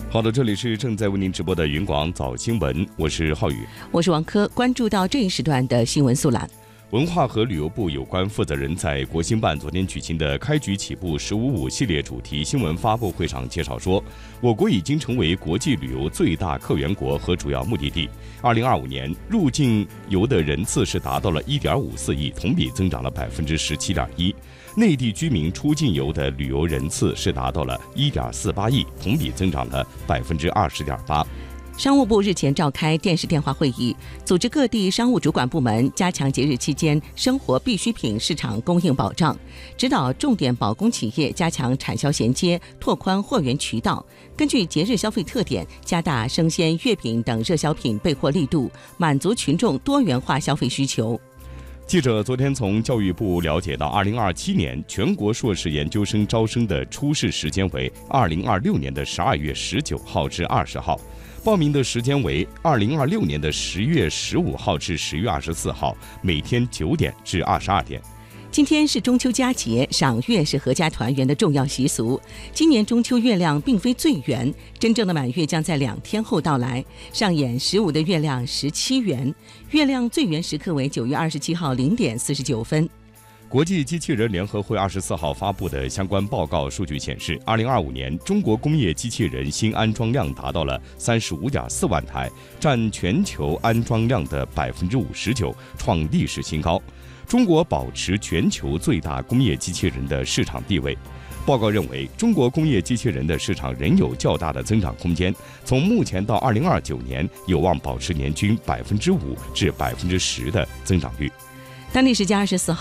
好的，这里是正在为您直播的云广早新闻，我是浩宇， 我是王珂。关注到这一时段的新闻速览。 文化和旅游部有关负责人在国新办昨天举行的开局起步“15+5”系列主题新闻发布会上介绍说，我国已经成为国际旅游最大客源国和主要目的地。2025年入境游的人次是达到了1.54亿，同比增长了17.1%。内地居民出境游的旅游人次是达到了1.48亿，同比增长了20.8%。 商务部日前召开电视电话会议，组织各地商务主管部门加强节日期间生活必需品市场供应保障，指导重点保供企业加强产销衔接，拓宽货源渠道，根据节日消费特点，加大生鲜、月饼等热销品备货力度，满足群众多元化消费需求。 记者昨天从教育部了解到，2027年全国硕士研究生招生的初试时间为2026年的12月19号至20号。报名的时间为2026年的10月15号至10月24号，每天9点至22点。 今天是中秋佳节，赏月是阖家团圆的重要习俗。今年中秋月亮并非最圆，真正的满月将在2天后到来，上演15的月亮17圆。月亮最圆时刻为9月27号0点49分。 国际机器人联合会24号发布的相关报告数据显示，2025年中国工业机器人新安装量达到了35.4万台，占全球安装量的59%，创历史新高。中国保持全球最大工业机器人的市场地位。报告认为，中国工业机器人的市场仍有较大的增长空间，从目前到2029年，有望保持年均5%至10%的增长率。 当地时间24号。